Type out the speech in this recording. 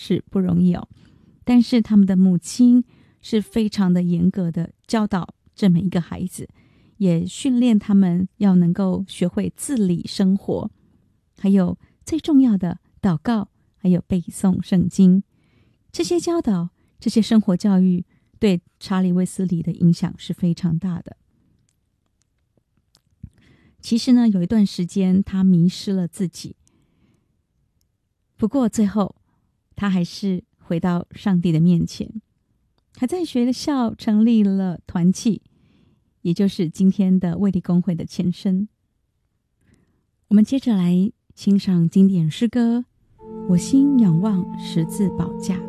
是不容易哦。但是他们的母亲是非常的严格的教导这每一个孩子，也训练他们要能够学会自理生活，还有最重要的祷告，还有背诵圣经。这些教导，这些生活教育对查理·卫斯理的影响是非常大的。其实呢，有一段时间他迷失了自己，不过最后他还是回到上帝的面前，还在学校成立了团契，也就是今天的卫理公会的前身。我们接着来欣赏经典诗歌《我心仰望十字宝架》。